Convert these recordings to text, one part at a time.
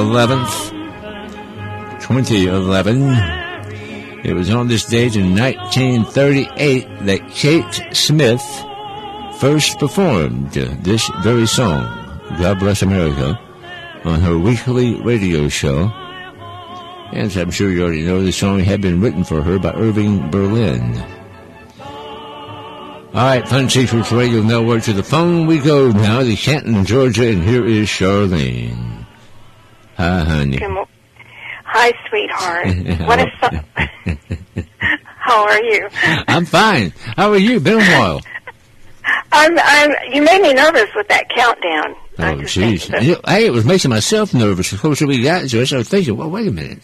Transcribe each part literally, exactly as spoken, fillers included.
eleventh, twenty eleven. It was on this date in nineteen thirty-eight that Kate Smith first performed this very song, God Bless America, on her weekly radio show. And as I'm sure you already know, the song had been written for her by Irving Berlin. All right, Fun Secrets Radio Network, to the phone we go now to Canton, Georgia, and here is Charlene. Hi, honey. Good mo- Hi, sweetheart. What a so- How are you? I'm fine. How are you? Been a while. I'm. I'm. You made me nervous with that countdown. Oh, jeez. You know, hey, it was making myself nervous. The closer we got to it, I was thinking, well, wait a minute.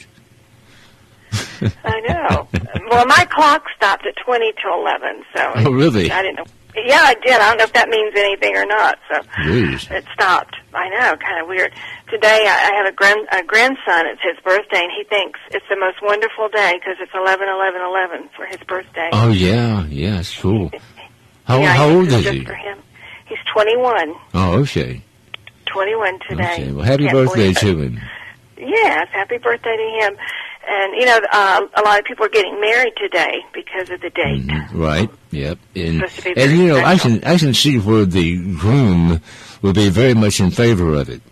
I know. Well, my clock stopped at twenty to eleven, so. Oh, really? I didn't know. Yeah, I did. I don't know if that means anything or not. So Jeez. It stopped. I know, kind of weird. Today I have a, grand, a grandson. It's his birthday, and he thinks it's the most wonderful day because it's eleven, eleven, eleven for his birthday. Oh, yeah. Yeah, it's cool. How, yeah, how old is just he? For him. He's twenty-one. Oh, okay. twenty-one today. Okay. Well, happy Can't birthday believe it. to him. Yes, happy birthday to him. And, you know, uh, a lot of people are getting married today because of the date. Mm-hmm. Right, yep. And, It's supposed to be and very you know, I special. can, I can see where the groom would be very much in favor of it.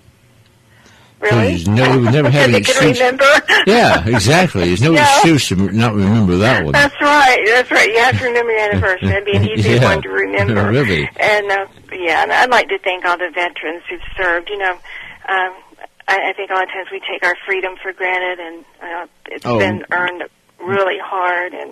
Really? There's no, we never had an Because they excuse. can remember? Yeah, exactly. There's no No. excuse to not remember that one. That's right. That's right. You have to remember your anniversary. That'd be an easy Yeah. one to remember. Really? And, uh, yeah, and I'd like to thank all the veterans who've served. You know, um, I, I think a lot of times we take our freedom for granted, and uh, it's Oh. been earned really hard. And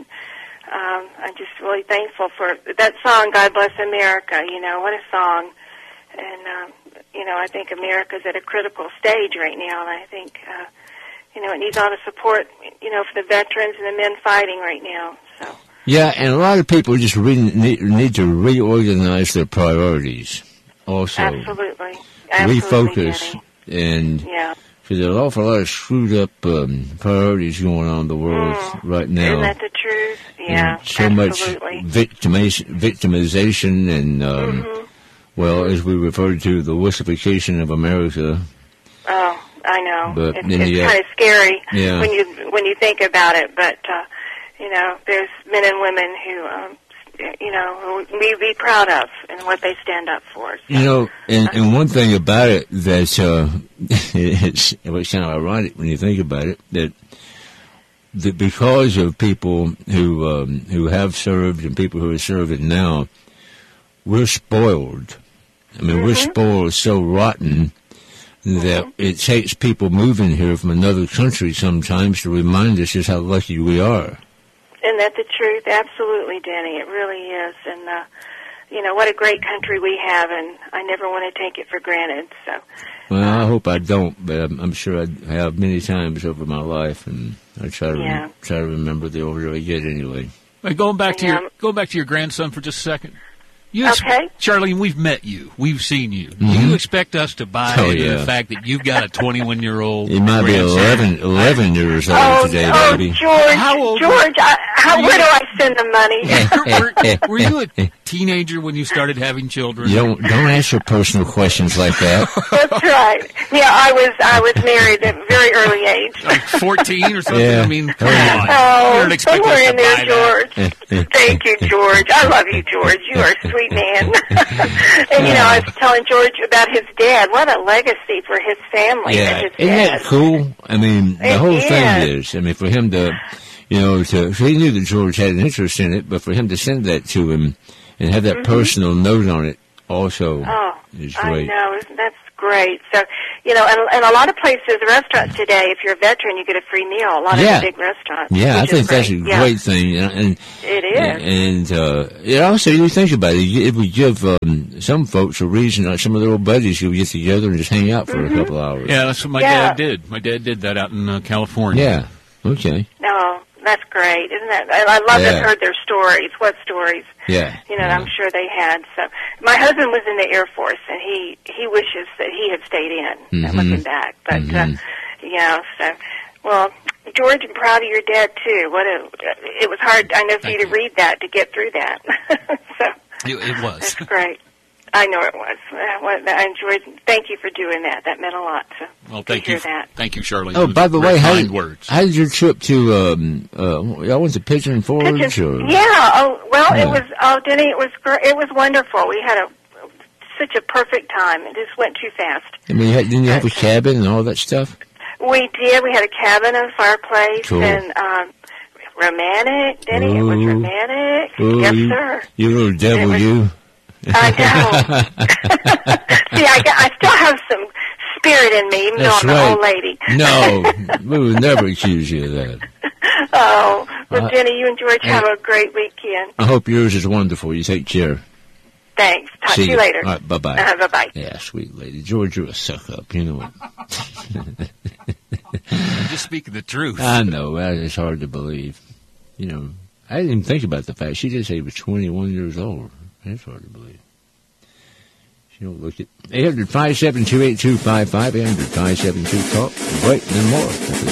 um, I'm just really thankful for that song, God Bless America. You know, what a song. And, um, you know, I think America's at a critical stage right now, and I think, uh, you know, it needs all the support, you know, for the veterans and the men fighting right now. So. Yeah, and a lot of people just re- need, need to reorganize their priorities also. Absolutely. Absolutely, Refocus. Danny. And Yeah. because there's an awful lot of screwed up um, priorities going on in the world Mm. right now. Isn't that the truth? Yeah, And so absolutely. much victimization, victimization and, um, Mm-hmm. well, as we refer to, the wussification of America. Oh, I know. But it's then it's you got- kind of scary Yeah. when you when you think about it. But uh, you know, there's men and women who, um, you know, who we be proud of and what they stand up for. So. You know, and, and one thing about it that uh, it's, it's kind of ironic when you think about it, that that because of people who um, who have served and people who are serving now, we're spoiled. I mean, Mm-hmm. we're spoiled so rotten that Mm-hmm. it takes people moving here from another country sometimes to remind us just how lucky we are. Isn't that the truth? Absolutely, Danny. It really is. And, uh, you know, what a great country we have, and I never want to take it for granted. So. Well, I hope I don't, but I'm, I'm sure I have many times over my life, and I try to Yeah. rem- try to remember the older I get anyway. Hey, going back to Yeah. your going back to your grandson for just a second. You Okay. Charlene, we've met you. We've seen you. Do Mhm. you expect us to buy Oh, into yeah. the fact that you've got a twenty-one-year-old He might be grandson? eleven, eleven years old Oh, today, oh, baby. George, How old George, I, how, are you? where do I send the money? were, were you a teenager when you started having children? You don't don't answer personal questions like that. That's right. Yeah, I was I was married at a very early age. Like fourteen or something? Yeah. I mean, come Yeah. on. You Oh, don't expect somewhere us to in there, buy that. George. Thank you, George. I love you, George. You are a sweet man. And, you know, I was telling George about his dad. What a legacy for his family. Yeah, and his isn't dad. that cool? I mean, the It whole is. thing is, I mean, for him to, you know, to, so he knew that George had an interest in it, but for him to send that to him and have that Mhm. personal note on it also Oh, is I great. know. Isn't- That's great. So, you know, and, and a lot of places, restaurants today, if you're a veteran, you get a free meal. A lot Yeah. of the big restaurants. Yeah, I which think is that's a great. Yeah, great thing, and, and It is. And uh, it also, you think about it, it would give um, some folks a reason, like some of their old buddies, who would get together and just hang out for Mhm. a couple hours. Yeah, that's what my Yeah. dad did. My dad did that out in uh, California. Yeah. Okay. No, that's great. Isn't that? I, I love Yeah. to heard their stories. What stories? Yeah. You know, yeah. I'm sure they had. So, my husband was in the Air Force, and he he wishes that he had stayed in. Mhm. Looking back, but Mhm. uh, you know, so well, George, I'm proud of your dad too. What a it was hard. I know for Thank you to you. read that to get through that. So It, it was. that's great. I know it was. I enjoyed. Thank you for doing that. That meant a lot to, well, thank to hear you. that. Thank you, Shirley. Oh, by the way, how did, words. how did your trip to, um, uh, y'all went to Pigeon Forge? Pigeon, or? yeah. Oh, well, Yeah. it was. Oh, Denny, it was. gr- It was wonderful. We had a such a perfect time. It just went too fast. I mean, you had, didn't you have a cabin and all that stuff? We did. We had a cabin and a fireplace, Cool. and um, romantic. Denny, it was Ooh. romantic. Oh, yes, you, sir. you little devil, was- you. I know. See, I, got- I still have some spirit in me, even That's though I'm right. an old lady. No, we would never accuse you of that. Oh, well, Uh, Jenny, you enjoyed. hey. Have a great weekend. I hope yours is wonderful. You take care. Thanks. Talk See to you you. later. All right, bye-bye. Uh, bye-bye. Yeah, sweet lady. George, you're a suck-up. You know it. I'm just speaking the truth. I know. That is hard to believe. You know, I didn't even think about the fact she did say he was twenty-one years old. That's hard to believe. She don't look it. eight hundred, five seven two, eight two five five, eight hundred, five seven two, talk, break, and more.